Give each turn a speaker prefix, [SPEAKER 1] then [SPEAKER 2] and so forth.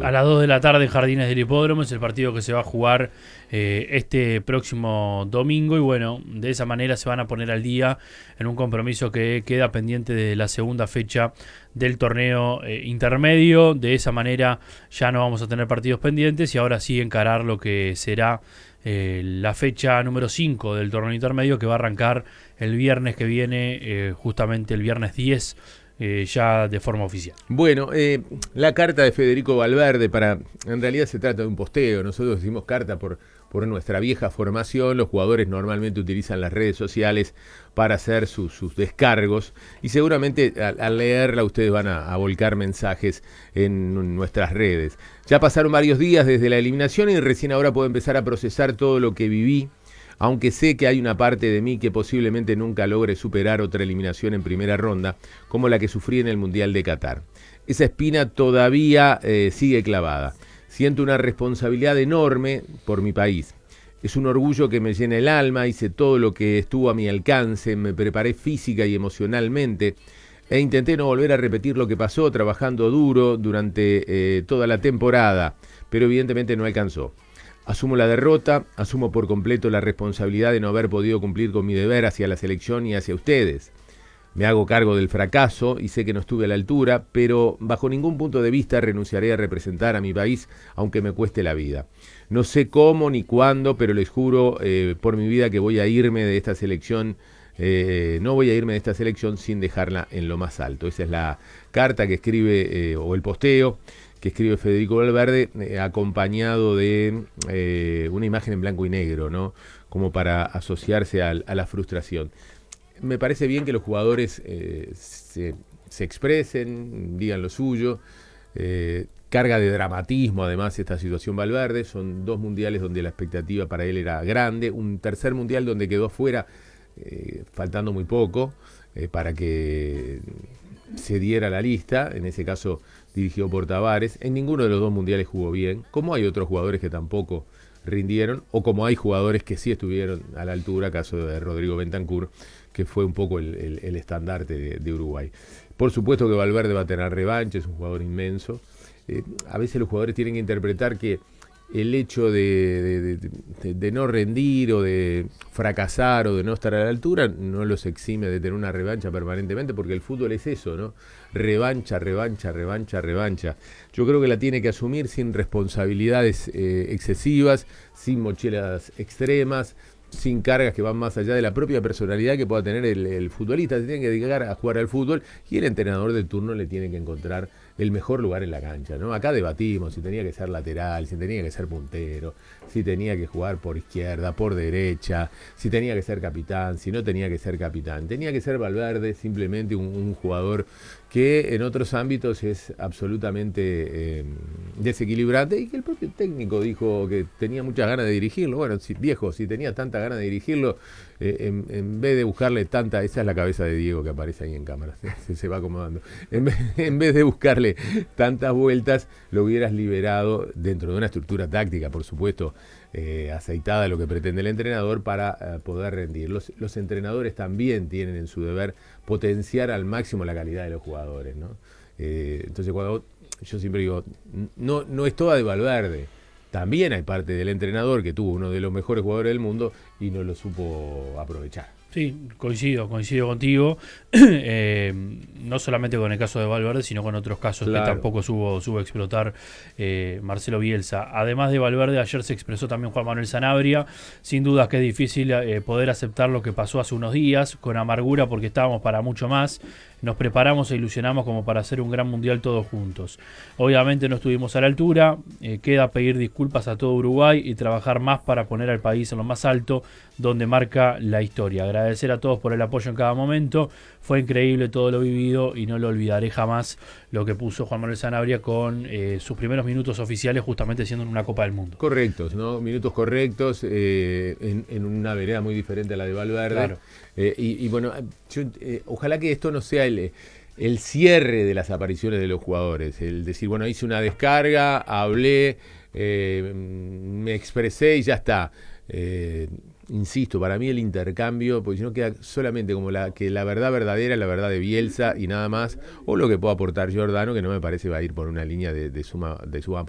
[SPEAKER 1] fútbol.
[SPEAKER 2] A las 2 de la tarde en Jardines del Hipódromo es el partido que se va a jugar este próximo domingo y bueno, de esa manera se van a poner al día en un compromiso que queda pendiente de la segunda fecha del torneo intermedio. De esa manera ya no vamos a tener partidos pendientes y ahora sí encarar lo que será la fecha número 5 del torneo intermedio, que va a arrancar el viernes que viene, justamente el viernes 10, ya de forma oficial.
[SPEAKER 1] Bueno, la carta de Federico Valverde, en realidad se trata de un posteo. Nosotros decimos carta por nuestra vieja formación. Los jugadores normalmente utilizan las redes sociales para hacer sus descargos y seguramente al leerla ustedes van a volcar mensajes en nuestras redes. Ya pasaron varios días desde la eliminación y recién ahora puedo empezar a procesar todo lo que viví, aunque sé que hay una parte de mí que posiblemente nunca logre superar otra eliminación en primera ronda, como la que sufrí en el Mundial de Qatar. Esa espina todavía sigue clavada. Siento una responsabilidad enorme por mi país. Es un orgullo que me llena el alma, hice todo lo que estuvo a mi alcance, me preparé física y emocionalmente e intenté no volver a repetir lo que pasó trabajando duro durante toda la temporada, pero evidentemente no alcanzó. Asumo la derrota, asumo por completo la responsabilidad de no haber podido cumplir con mi deber hacia la selección y hacia ustedes. Me hago cargo del fracaso y sé que no estuve a la altura, pero bajo ningún punto de vista renunciaré a representar a mi país, aunque me cueste la vida. No sé cómo ni cuándo, pero les juro por mi vida que voy a irme de esta selección. No voy a irme de esta selección sin dejarla en lo más alto. Esa es la carta que escribe, o el posteo que escribe Federico Valverde, acompañado de una imagen en blanco y negro, ¿no? Como para asociarse a la frustración. Me parece bien que los jugadores se expresen, digan lo suyo. Carga de dramatismo además esta situación Valverde. Son 2 mundiales donde la expectativa para él era grande. Un tercer mundial donde quedó fuera, faltando muy poco, para que se diera la lista. En ese caso dirigido por Tavares. En ninguno de los 2 mundiales jugó bien, como hay otros jugadores que tampoco rindieron, o como hay jugadores que sí estuvieron a la altura, caso de Rodrigo Bentancur, que fue un poco el estandarte de Uruguay. Por supuesto que Valverde va a tener revancha, es un jugador inmenso. A veces los jugadores tienen que interpretar que el hecho de no rendir o de fracasar o de no estar a la altura no los exime de tener una revancha permanentemente, porque el fútbol es eso, ¿no? Revancha, revancha, revancha, revancha. Yo creo que la tiene que asumir sin responsabilidades excesivas, sin mochilas extremas, sin cargas que van más allá de la propia personalidad que pueda tener el futbolista. Se tiene que dedicar a jugar al fútbol y el entrenador de turno le tiene que encontrar el mejor lugar en la cancha, ¿no? Acá debatimos si tenía que ser lateral, si tenía que ser puntero, si tenía que jugar por izquierda, por derecha, si tenía que ser capitán, si no tenía que ser capitán. Tenía que ser Valverde, simplemente un jugador que en otros ámbitos es absolutamente desequilibrante y que el propio técnico dijo que tenía muchas ganas de dirigirlo. Bueno, si tenía tanta ganas de dirigirlo, en vez de buscarle tanta, esa es la cabeza de Diego que aparece ahí en cámara, se va acomodando, en vez de buscarle tantas vueltas, lo hubieras liberado dentro de una estructura táctica, por supuesto, aceitada, lo que pretende el entrenador para poder rendir. Los entrenadores también tienen en su deber potenciar al máximo la calidad de los jugadores, ¿no? Entonces yo siempre digo, no es toda de Valverde. También hay parte del entrenador que tuvo uno de los mejores jugadores del mundo y no lo supo aprovechar.
[SPEAKER 2] Sí, coincido contigo. No solamente con el caso de Valverde, sino con otros casos, claro, que tampoco supo explotar Marcelo Bielsa. Además de Valverde, ayer se expresó también Juan Manuel Sanabria. Sin duda que es difícil poder aceptar lo que pasó hace unos días, con amargura porque estábamos para mucho más. Nos preparamos e ilusionamos como para hacer un gran mundial todos juntos. Obviamente no estuvimos a la altura, queda pedir disculpas a todo Uruguay y trabajar más para poner al país en lo más alto, donde marca la historia. Agradecer a todos por el apoyo en cada momento. Fue increíble todo lo vivido y no lo olvidaré jamás, lo que puso Juan Manuel Sanabria con sus primeros minutos oficiales, justamente siendo en una Copa del Mundo.
[SPEAKER 1] Correctos, ¿no? Minutos correctos, en una vereda muy diferente a la de Valverde.
[SPEAKER 2] Claro.
[SPEAKER 1] Y bueno, ojalá que esto no sea el cierre de las apariciones de los jugadores. El decir, bueno, hice una descarga, hablé, me expresé y ya está. Insisto, para mí el intercambio, porque si no queda solamente como la verdad verdadera, la verdad de Bielsa y nada más, o lo que pueda aportar Giordano, que no me parece va a ir por una línea de suma